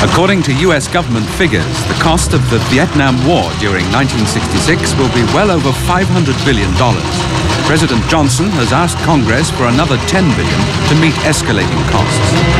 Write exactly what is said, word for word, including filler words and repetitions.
According to U S government figures, the cost of the Vietnam War during nineteen sixty-six will be well over five hundred billion dollars. President Johnson has asked Congress for another ten billion dollars to meet escalating costs.